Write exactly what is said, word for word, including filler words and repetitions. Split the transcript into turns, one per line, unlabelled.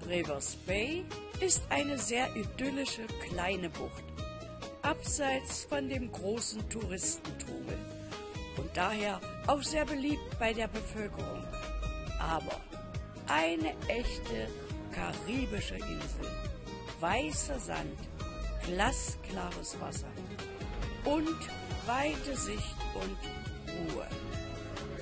Rivers Bay ist eine sehr idyllische kleine Bucht, abseits von dem großen Touristentrubel und daher auch sehr beliebt bei der Bevölkerung. Aber eine echte karibische Insel, weißer Sand, glasklares Wasser und weite Sicht und Ruhe.